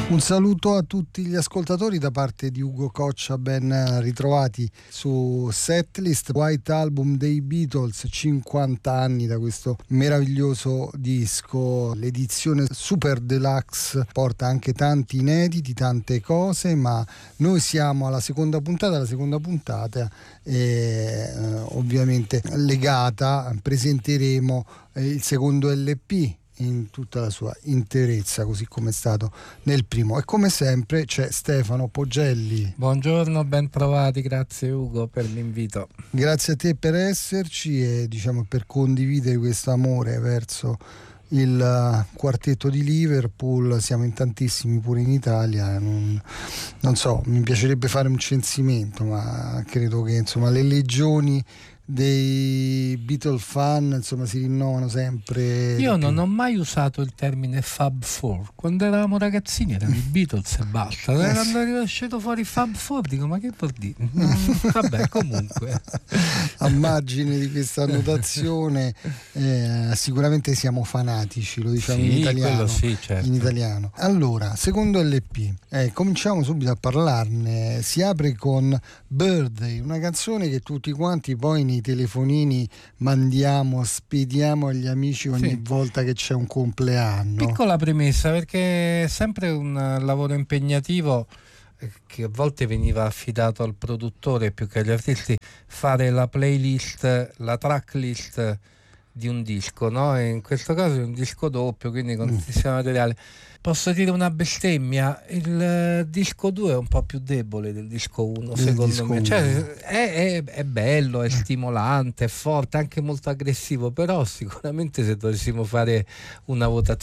Un saluto a tutti gli ascoltatori da parte di Ugo Coccia, ben ritrovati su Setlist. White Album dei Beatles, 50 anni da questo meraviglioso disco. L'edizione Super Deluxe porta anche tanti inediti, tante cose, ma noi siamo alla seconda puntata è ovviamente legata, presenteremo il secondo LP in tutta la sua interezza, così come è stato nel primo. E come sempre c'è Stefano Poggelli. Buongiorno, ben trovati, grazie Ugo per l'invito. Grazie a te per esserci e per condividere questo amore verso il quartetto di Liverpool. Siamo in tantissimi pure in Italia, non so, mi piacerebbe fare un censimento, ma credo che le legioni dei Beatle fan si rinnovano sempre. Io non ho mai usato il termine Fab Four. Quando eravamo ragazzini erano i Beatles e basta. Quando è uscito fuori Fab Four dico, ma che vuol dire? Vabbè, comunque a margine di questa annotazione, sicuramente siamo fanatici, lo diciamo in italiano. Sì, certo. In italiano. Allora, secondo LP, cominciamo subito a parlarne. Si apre con Birthday, una canzone che tutti quanti poi nei telefonini spediamo agli amici ogni volta che c'è un compleanno. Piccola premessa, perché è sempre un lavoro impegnativo che a volte veniva affidato al produttore più che agli artisti, fare la playlist, la tracklist di un disco, no? E in questo caso è un disco doppio, quindi con tantissimo materiale. Posso dire una bestemmia, il disco 2 è un po' più debole del disco 1 secondo me, cioè è bello, è stimolante, è forte, anche molto aggressivo, però sicuramente se dovessimo fare una votazione